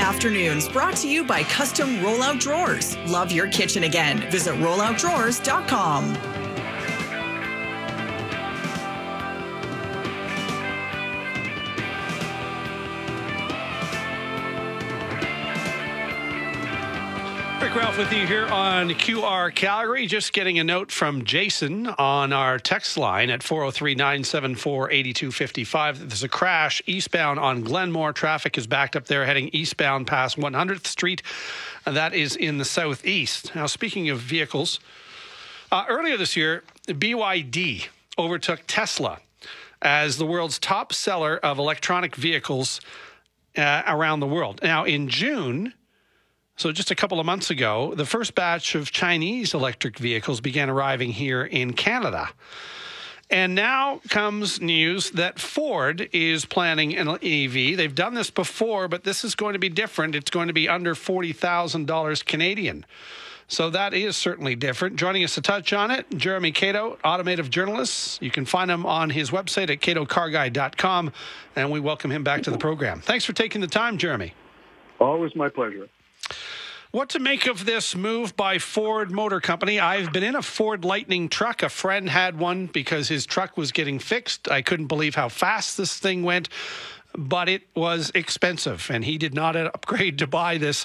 Afternoons brought to you by Custom Rollout Drawers. Love your kitchen again. Visit rolloutdrawers.com. Rick Ralph with you here on QR Calgary. Just getting a note from Jason on our text line at 403-974-8255. There's a crash eastbound on Glenmore. Traffic is backed up there heading eastbound past 100th Street. And that is in the southeast. Now, speaking of vehicles, earlier this year, BYD overtook Tesla as the world's top seller of electronic vehicles around the world. Now, in June, so just a couple of months ago, the first batch of Chinese electric vehicles began arriving here in Canada. And now comes news that Ford is planning an EV. They've done this before, but this is going to be different. It's going to be under $40,000 Canadian. So that is certainly different. Joining us to touch on it, Jeremy Cato, automotive journalist. You can find him on his website at catocarguy.com, and we welcome him back to the program. Thanks for taking the time, Jeremy. Always my pleasure. What to make of this move by Ford Motor Company? I've been in a Ford Lightning truck. A friend had one because his truck was getting fixed. I couldn't believe how fast this thing went, but it was expensive, and he did not upgrade to buy this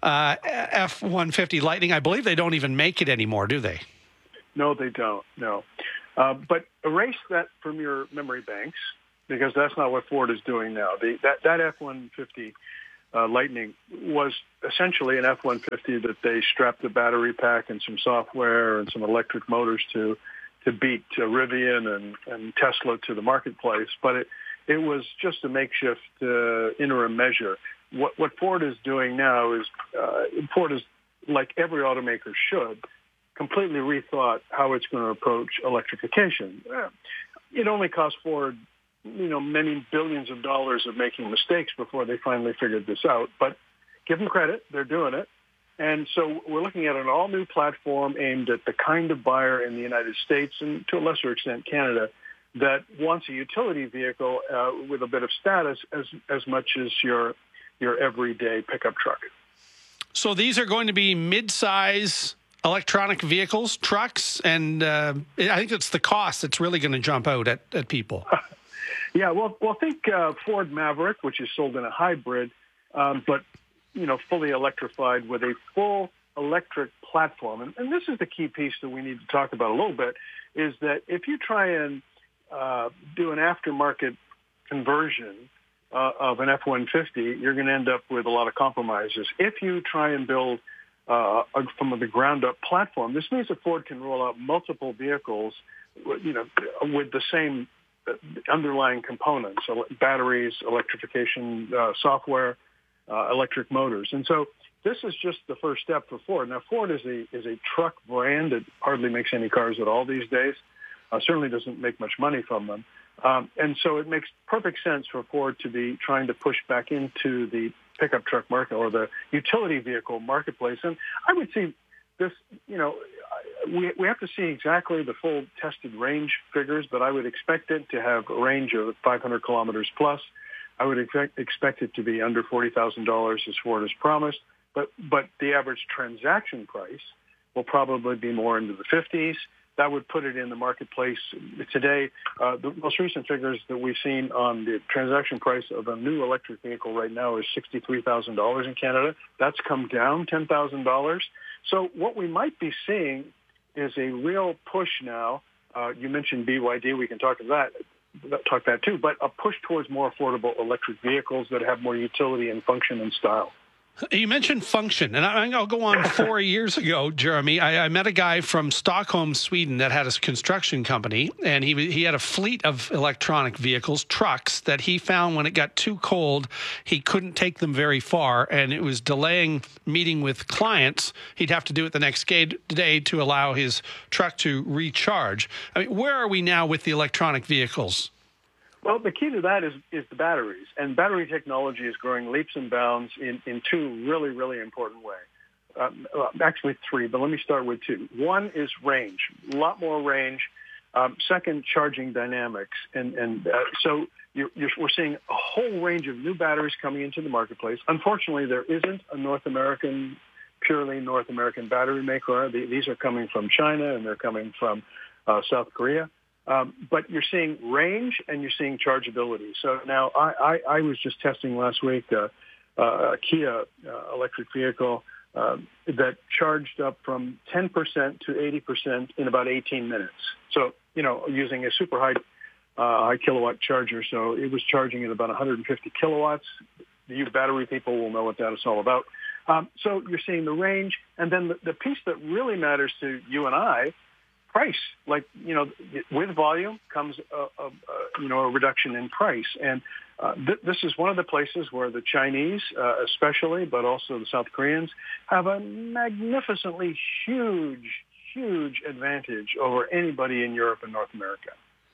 F-150 Lightning. I believe they don't even make it anymore, do they? No, they don't, no. But erase that from your memory banks, because that's not what Ford is doing now. That F-150 Lightning was essentially an F-150 that they strapped a battery pack and some software and some electric motors to beat Rivian and Tesla to the marketplace. But it was just a makeshift interim measure. What Ford is doing now is Ford is, like every automaker should, completely rethought how it's going to approach electrification. It only cost Ford many billions of dollars of making mistakes before they finally figured this out. But give them credit, they're doing it. And so we're looking at an all-new platform aimed at the kind of buyer in the United States and to a lesser extent Canada that wants a utility vehicle with a bit of status as much as your everyday pickup truck. So these are going to be mid-size electronic vehicles, trucks, and I think it's the cost that's really going to jump out at people. Yeah, well, think Ford Maverick, which is sold in a hybrid, but fully electrified with a full electric platform. And this is the key piece that we need to talk about a little bit, is that if you try and do an aftermarket conversion of an F-150, you're going to end up with a lot of compromises. If you try and build from the ground-up platform, this means that Ford can roll out multiple vehicles, with the same underlying components, so batteries, electrification, software, electric motors. And so this is just the first step for Ford. Now, Ford is a truck brand. It hardly makes any cars at all these days. Certainly doesn't make much money from them. And so it makes perfect sense for Ford to be trying to push back into the pickup truck market or the utility vehicle marketplace. And I would see this, we have to see exactly the full tested range figures, but I would expect it to have a range of 500 kilometers plus. I would expect it to be under $40,000 as Ford has promised, but the average transaction price will probably be more into the 50s. That would put it in the marketplace today. The most recent figures that we've seen on the transaction price of a new electric vehicle right now is $63,000 in Canada. That's come down $10,000. So what we might be seeing is a real push now. You mentioned BYD. We can talk that too, but a push towards more affordable electric vehicles that have more utility and function and style. You mentioned function, and I'll go on. 4 years ago, Jeremy, I met a guy from Stockholm, Sweden, that had a construction company, and he had a fleet of electronic vehicles, trucks, that he found when it got too cold, he couldn't take them very far, and it was delaying meeting with clients. He'd have to do it the next day to allow his truck to recharge. I mean, where are we now with the electronic vehicles? Well, the key to that is the batteries. And battery technology is growing leaps and bounds in two really, really important ways. Actually three, but let me start with two. One is range, a lot more range. Second, charging dynamics. So we're seeing a whole range of new batteries coming into the marketplace. Unfortunately, there isn't a purely North American battery maker. These are coming from China, and they're coming from South Korea. But you're seeing range and you're seeing chargeability. So now I was just testing last week a Kia electric vehicle that charged up from 10% to 80% in about 18 minutes. So, using a super high kilowatt charger. So it was charging at about 150 kilowatts. You battery people will know what that is all about. So you're seeing the range. And then the piece that really matters to you and I, price. Like, with volume comes a reduction in price. And this is one of the places where the Chinese, especially, but also the South Koreans, have a magnificently huge advantage over anybody in Europe and North America.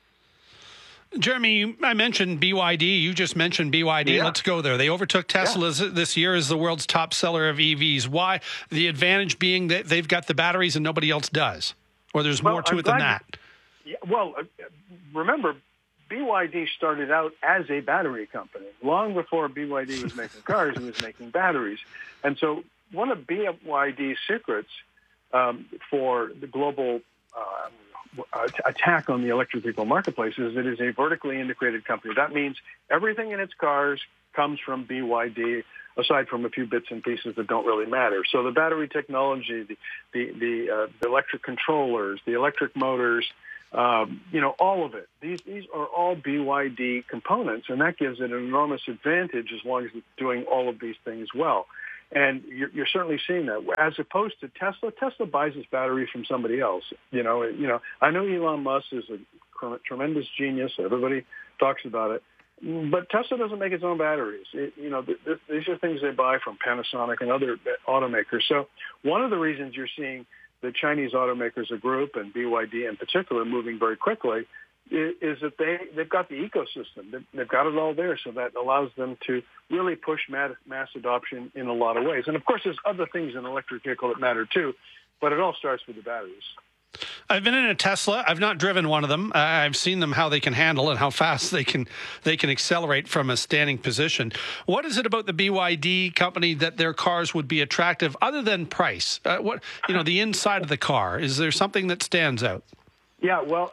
Jeremy, I mentioned BYD. You just mentioned BYD. Yeah. Let's go there. They overtook Tesla this year as the world's top seller of EVs. Why? The advantage being that they've got the batteries and nobody else does. Or there's more to it than that. Remember, BYD started out as a battery company. Long before BYD was making cars, it was making batteries. And so one of BYD's secrets for the global attack on the electric vehicle marketplace is it is a vertically integrated company. That means everything in its cars comes from BYD, aside from a few bits and pieces that don't really matter. So the battery technology, the electric controllers, the electric motors, all of it. These are all BYD components, and that gives it an enormous advantage as long as it's doing all of these things well. And you're certainly seeing that, as opposed to Tesla. Tesla buys its battery from somebody else. I know Elon Musk is a tremendous genius. Everybody talks about it. But Tesla doesn't make its own batteries. These are things they buy from Panasonic and other automakers. So one of the reasons you're seeing the Chinese automakers, a group, and BYD in particular, moving very quickly is that they've got the ecosystem. They've got it all there, so that allows them to really push mass adoption in a lot of ways. And, of course, there's other things in an electric vehicle that matter, too, but it all starts with the batteries. I've been in a Tesla. I've not driven one of them. I've seen them, how they can handle and how fast they can accelerate from a standing position. What is it about the BYD company that their cars would be attractive other than price? The inside of the car, is there something that stands out? Yeah, well,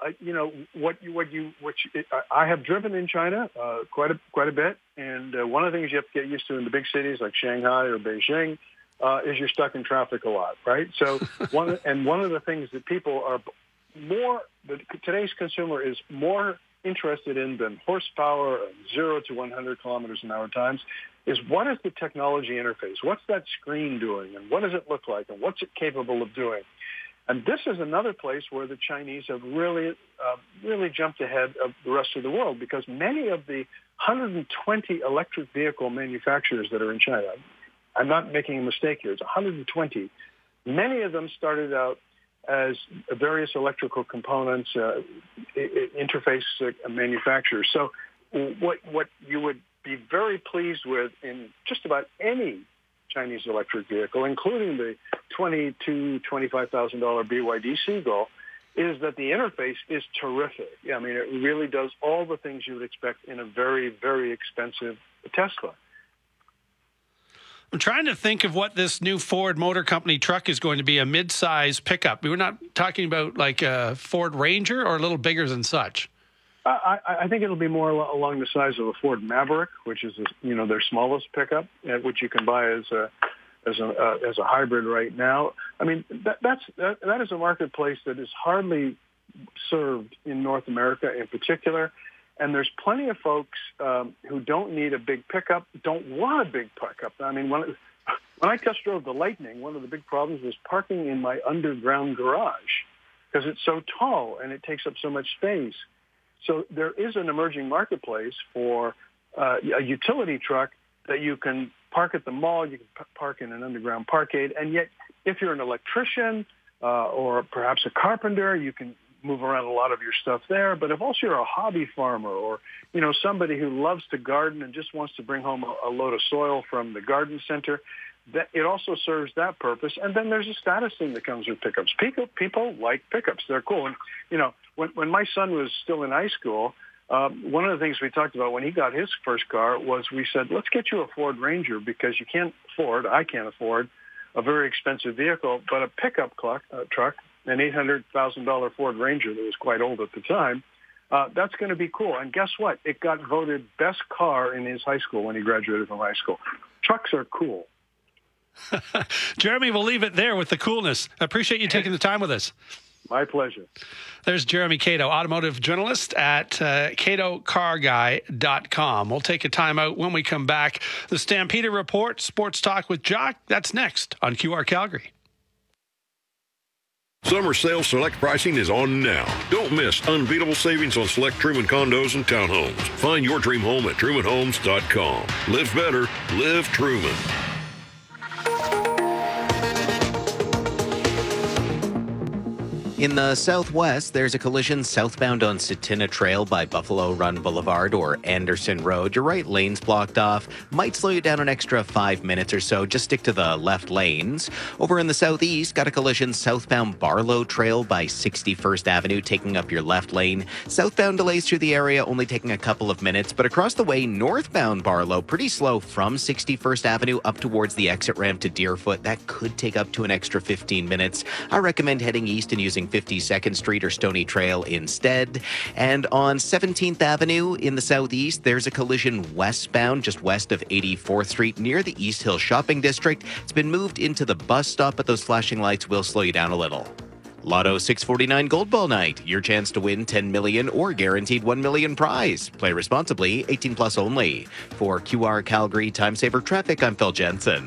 I have driven in China quite a bit, and one of the things you have to get used to in the big cities like Shanghai or Beijing is you're stuck in traffic a lot, right? So one of the things that people are today's consumer is more interested in than horsepower and 0 to 100 kilometers an hour times is what is the technology interface? What's that screen doing, and what does it look like, and what's it capable of doing? And this is another place where the Chinese have really jumped ahead of the rest of the world, because many of the 120 electric vehicle manufacturers that are in China, I'm not making a mistake here, it's 120. Many of them started out as various electrical components, interface manufacturers. So what you would be very pleased with in just about any Chinese electric vehicle, including the $22,000 to $25,000 BYD Seagull, is that the interface is terrific. I mean, it really does all the things you would expect in a very, very expensive Tesla. I'm trying to think of what this new Ford Motor Company truck is going to be, a mid-size pickup. We're not talking about like a Ford Ranger or a little bigger than such. I think it'll be more along the size of a Ford Maverick, which is their smallest pickup, which you can buy as a hybrid right now. I mean, that is a marketplace that is hardly served in North America in particular. And there's plenty of folks who don't need a big pickup, don't want a big pickup. I mean, when I test drove the Lightning, one of the big problems was parking in my underground garage because it's so tall and it takes up so much space. So there is an emerging marketplace for a utility truck that you can park at the mall, you can park in an underground parkade, and yet if you're an electrician or perhaps a carpenter, you can move around a lot of your stuff there. But if also you're a hobby farmer or, somebody who loves to garden and just wants to bring home a load of soil from the garden center, that it also serves that purpose. And then there's a status thing that comes with pickups. People like pickups. They're cool. And, when my son was still in high school, One of the things we talked about when he got his first car was we said, let's get you a Ford Ranger because I can't afford a very expensive vehicle, but a pickup truck, an $800,000 Ford Ranger that was quite old at the time, that's going to be cool. And guess what? It got voted best car in his high school when he graduated from high school. Trucks are cool. Jeremy, we'll leave it there with the coolness. I appreciate you taking the time with us. My pleasure. There's Jeremy Cato, automotive journalist at CatoCarGuy.com. We'll take a time out when we come back. The Stampede Report, Sports Talk with Jock, that's next on QR Calgary. Summer sale select pricing is on now. Don't miss unbeatable savings on select Truman condos and townhomes. Find your dream home at TrumanHomes.com. Live better, live Truman. In the southwest, there's a collision southbound on Cetina Trail by Buffalo Run Boulevard or Anderson Road. Your right lane's blocked off. Might slow you down an extra 5 minutes or so. Just stick to the left lanes. Over in the southeast, got a collision southbound Barlow Trail by 61st Avenue, taking up your left lane. Southbound delays through the area, only taking a couple of minutes. But across the way, northbound Barlow, pretty slow from 61st Avenue up towards the exit ramp to Deerfoot. That could take up to an extra 15 minutes. I recommend heading east and using 52nd Street or Stony Trail instead. And on 17th Avenue in the southeast, there's a collision westbound just west of 84th Street near the East Hill Shopping District. It's been moved into the bus stop, but those flashing lights will slow you down a little. Lotto 649 Gold Ball Night. Your chance to win $10 million or guaranteed $1 million prize. Play responsibly, 18 plus only. For QR Calgary Time Saver Traffic, I'm Phil Jensen.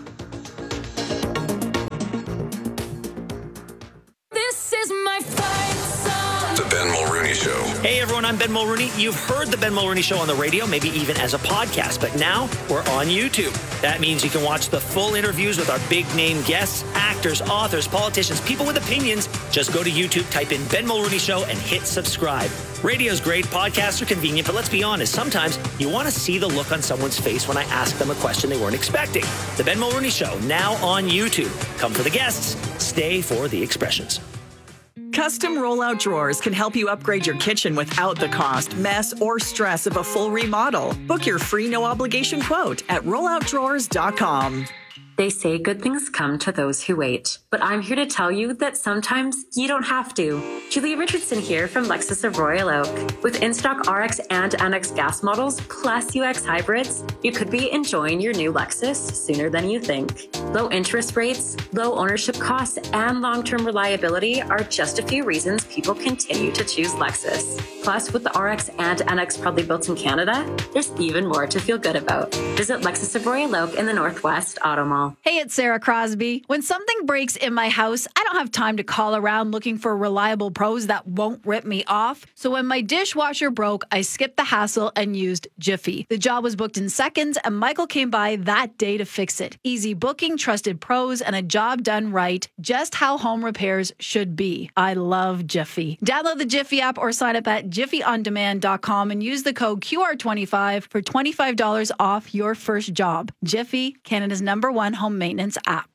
Hey everyone, I'm Ben Mulrooney. You've heard the Ben Mulrooney Show on the radio, maybe even as a podcast, but now we're on YouTube. That means you can watch the full interviews with our big name guests, actors, authors, politicians, people with opinions. Just go to YouTube, type in Ben Mulrooney Show and hit subscribe. Radio's great, podcasts are convenient, but let's be honest, sometimes you want to see the look on someone's face when I ask them a question they weren't expecting. The Ben Mulrooney Show, now on YouTube. Come for the guests, stay for the expressions. Custom rollout drawers can help you upgrade your kitchen without the cost, mess, or stress of a full remodel. Book your free no-obligation quote at rolloutdrawers.com. They say good things come to those who wait, but I'm here to tell you that sometimes you don't have to. Julia Richardson here from Lexus of Royal Oak. With in-stock RX and NX gas models plus UX hybrids, you could be enjoying your new Lexus sooner than you think. Low interest rates, low ownership costs, and long-term reliability are just a few reasons people continue to choose Lexus. Plus, with the RX and NX proudly built in Canada, there's even more to feel good about. Visit Lexus of Royal Oak in the Northwest Auto Mall. Hey, it's Sarah Crosby. When something breaks in my house, I don't have time to call around looking for reliable pros that won't rip me off. So when my dishwasher broke, I skipped the hassle and used Jiffy. The job was booked in seconds, and Michael came by that day to fix it. Easy booking, trusted pros, and a job done right. Just how home repairs should be. I love Jiffy. Download the Jiffy app or sign up at jiffyondemand.com and use the code QR25 for $25 off your first job. Jiffy, Canada's #1 home maintenance app.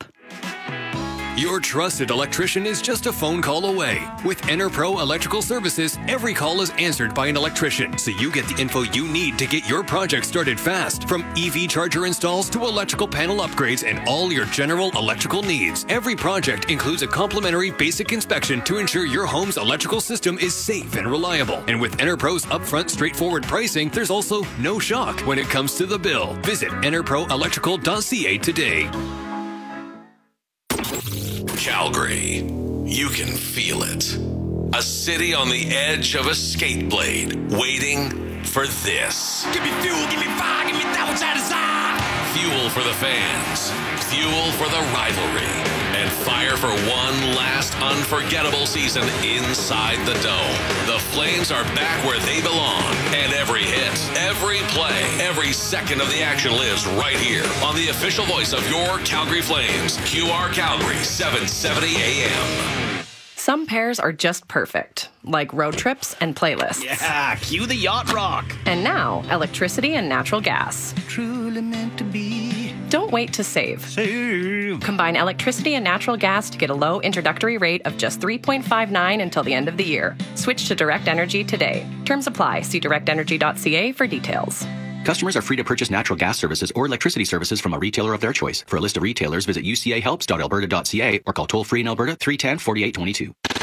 Your trusted electrician is just a phone call away. With EnerPro Electrical Services, every call is answered by an electrician, so you get the info you need to get your project started fast. From EV charger installs to electrical panel upgrades and all your general electrical needs. Every project includes a complimentary basic inspection to ensure your home's electrical system is safe and reliable. And with EnerPro's upfront, straightforward pricing, there's also no shock when it comes to the bill. Visit enerproelectrical.ca today. Calgary, you can feel it. A city on the edge of a skate blade, waiting for this. Give me fuel, give me fire, give me that which I desire. Fuel for the fans, fuel for the rivalry, and fire for one last unforgettable season inside the Dome. The Flames are back where they belong, and every hit, every play, every second of the action lives right here on the official voice of your Calgary Flames, QR Calgary, 770 AM. Some pairs are just perfect, like road trips and playlists. Yeah, cue the yacht rock. And now, electricity and natural gas. True really meant to be. Don't wait to save. Combine electricity and natural gas to get a low introductory rate of just $3.59 until the end of the year. Switch to Direct Energy today. Terms apply. See directenergy.ca for details. Customers are free to purchase natural gas services or electricity services from a retailer of their choice. For a list of retailers, visit ucahelps.alberta.ca or call toll-free in Alberta 310-4822.